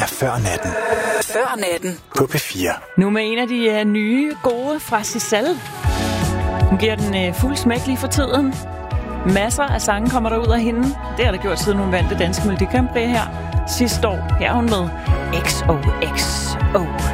er Før Natten. Før Natten. På P4. Nu med en af de nye gode fra Sissel. Hun giver den fuld smæk lige for tiden. Masser af sange kommer der ud af hende. Det har der gjort, siden hun vandt det danske Melodi Grand Prix her sidste år. Her er hun med XOXO.